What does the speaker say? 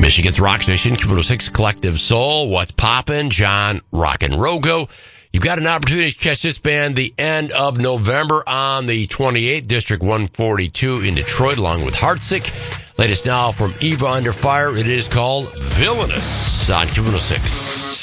Michigan's rock station, Q106 Collective Soul. What's poppin'? John Rockin' Rogo. You've got an opportunity to catch this band the end of November on the 28th, District 142 in Detroit, along with Heartsick. Latest now from Eva Under Fire. It is called Villainous on Q106.